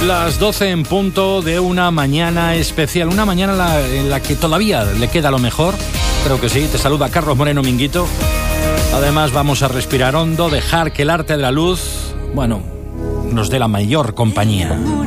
Las 12 en punto de una mañana especial, una mañana en la que todavía le queda lo mejor, creo que sí. Te saluda Carlos Moreno Minguito. Además vamos a respirar hondo, dejar que el arte de la luz, nos dé la mayor compañía.